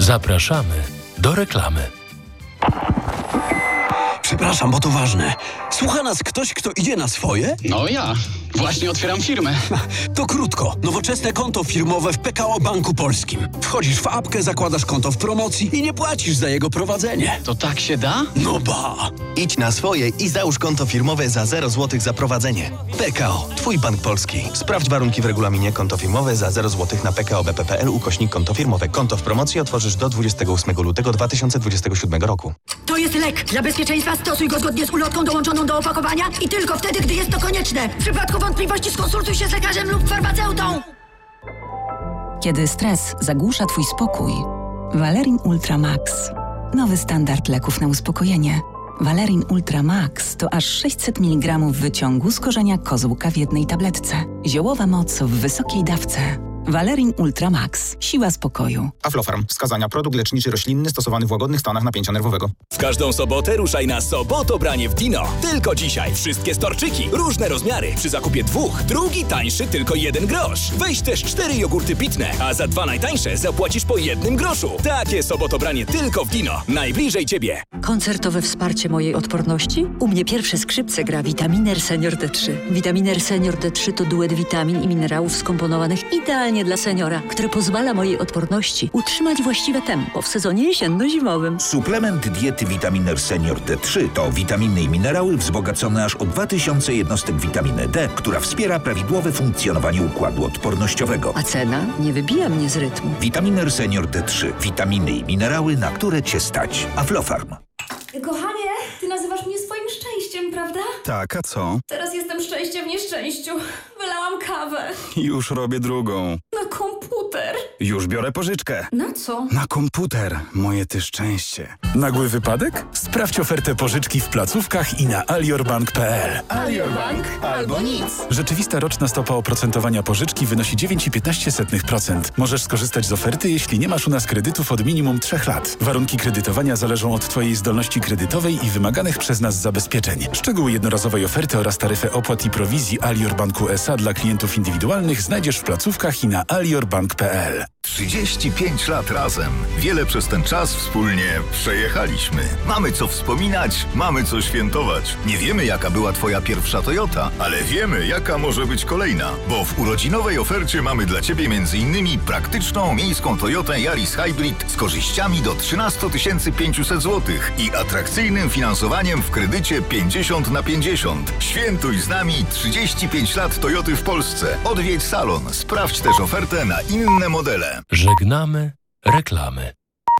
Zapraszamy do reklamy. Przepraszam, bo to ważne. Słucha nas ktoś, kto idzie na swoje? No ja. Właśnie otwieram firmę. To krótko. Nowoczesne konto firmowe w PKO Banku Polskim. Wchodzisz w apkę, zakładasz konto w promocji i nie płacisz za jego prowadzenie. To tak się da? No ba! Idź na swoje i załóż konto firmowe za 0 zł za prowadzenie. PKO. Twój bank polski. Sprawdź warunki w regulaminie. Konto firmowe za 0 zł na pkobp.pl/konto firmowe. Konto w promocji otworzysz do 28 lutego 2027 roku. To jest lek. Dla bezpieczeństwa stosuj go zgodnie z ulotką dołączoną do opakowania i tylko wtedy, gdy jest to konieczne. W przypadku wątpliwości skonsultuj się z lekarzem lub farmaceutą. Kiedy stres zagłusza Twój spokój, Valerin Ultra Max. Nowy standard leków na uspokojenie. Valerin Ultra Max to aż 600 mg wyciągu z korzenia kozłka w jednej tabletce. Ziołowa moc w wysokiej dawce. Valerin Ultra Max. Siła spokoju. Aflofarm. Wskazania: produkt leczniczy roślinny stosowany w łagodnych stanach napięcia nerwowego. W każdą sobotę ruszaj na Sobotobranie w Dino. Tylko dzisiaj wszystkie storczyki, różne rozmiary. Przy zakupie 2, drugi tańszy tylko 1 grosz. Weź też 4 jogurty pitne, a za 2 najtańsze zapłacisz po 1 groszu. Takie Sobotobranie tylko w Dino. Najbliżej Ciebie. Koncertowe wsparcie mojej odporności? U mnie pierwsze skrzypce gra Vitaminer Senior D3. Vitaminer Senior D3 to duet witamin i minerałów skomponowanych idealnie dla seniora, które pozwala mojej odporności utrzymać właściwe tempo w sezonie jesienno-zimowym. Suplement diety Vitaminer Senior D3 to witaminy i minerały wzbogacone aż o 2000 jednostek witaminy D, która wspiera prawidłowe funkcjonowanie układu odpornościowego. A cena nie wybija mnie z rytmu. Vitaminer Senior D3. Witaminy i minerały, na które Cię stać. Aflofarm. Kochanie, ty nazywasz mnie swoim szczęściem, prawda? Tak, a co? Teraz jestem szczęście w nieszczęściu. Wylałam kawę. Już robię drugą. Na komputer. Już biorę pożyczkę. Na co? Na komputer. Moje ty szczęście. Nagły wypadek? Sprawdź ofertę pożyczki w placówkach i na aliorbank.pl. Alior Bank albo nic. Rzeczywista roczna stopa oprocentowania pożyczki wynosi 9,15%. Możesz skorzystać z oferty, jeśli nie masz u nas kredytów od minimum 3 lat. Warunki kredytowania zależą od Twojej zdolności kredytowej i wymaganych przez nas zabezpieczeń. Szczegóły jednorazowej oferty oraz taryfę opłat i prowizji Alior Banku S.A. dla klientów indywidualnych znajdziesz w placówkach i na aliorbank.pl. 35 lat razem. Wiele przez ten czas wspólnie przejechaliśmy. Mamy co wspominać, mamy co świętować. Nie wiemy, jaka była Twoja pierwsza Toyota, ale wiemy, jaka może być kolejna. Bo w urodzinowej ofercie mamy dla Ciebie m.in. praktyczną miejską Toyotę Yaris Hybrid z korzyściami do 13 500 zł i atrakcyjnym finansowaniem w kredycie 50/50. Świętuj z nami 35 lat Toyoty w Polsce. Odwiedź salon. Sprawdź też ofertę na inne modele. Żegnamy reklamy.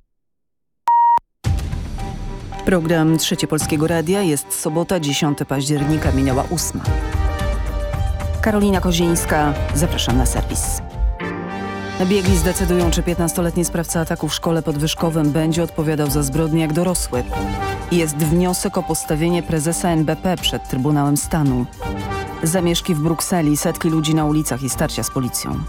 Program Trzecie Polskiego Radia. Jest sobota, 10 października, minęła 8. Karolina Kozińska, zapraszam na serwis. Biegli zdecydują, czy 15-letni sprawca ataku w szkole podwyżkowym będzie odpowiadał za zbrodnię jak dorosły. Jest wniosek o postawienie prezesa NBP przed Trybunałem Stanu. Zamieszki w Brukseli, setki ludzi na ulicach i starcia z policją.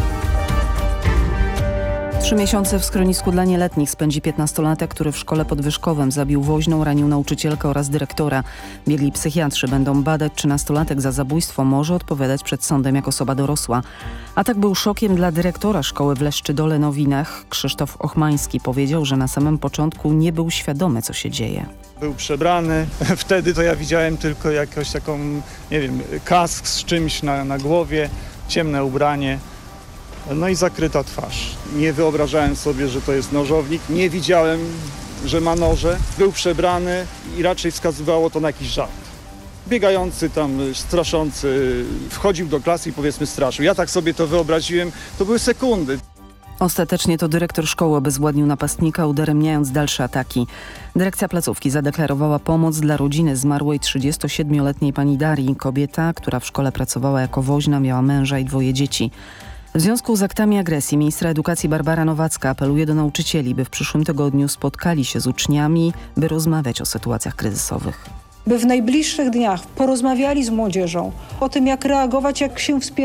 3 miesiące w schronisku dla nieletnich spędzi 15-latek, który w szkole podwyżkowym zabił woźną, ranił nauczycielkę oraz dyrektora. Biegli psychiatrzy będą badać, czy nastolatek za zabójstwo może odpowiadać przed sądem jak osoba dorosła. Atak był szokiem dla dyrektora szkoły w Leszczydole-Nowinach. Krzysztof Ochmański powiedział, że na samym początku nie był świadomy, co się dzieje. Był przebrany. Wtedy to ja widziałem tylko jakąś taką, nie wiem, kask z czymś na głowie, ciemne ubranie. No i zakryta twarz. Nie wyobrażałem sobie, że to jest nożownik. Nie widziałem, że ma noże. Był przebrany i raczej wskazywało to na jakiś żart. Biegający tam, straszący, wchodził do klasy i powiedzmy straszył. Ja tak sobie to wyobraziłem. To były sekundy. Ostatecznie to dyrektor szkoły obezwładnił napastnika, udaremniając dalsze ataki. Dyrekcja placówki zadeklarowała pomoc dla rodziny zmarłej 37-letniej pani Darii. Kobieta, która w szkole pracowała jako woźna, miała męża i 2 dzieci. W związku z aktami agresji ministra edukacji Barbara Nowacka apeluje do nauczycieli, by w przyszłym tygodniu spotkali się z uczniami, by rozmawiać o sytuacjach kryzysowych. By w najbliższych dniach porozmawiali z młodzieżą o tym, jak reagować, jak się wspierać.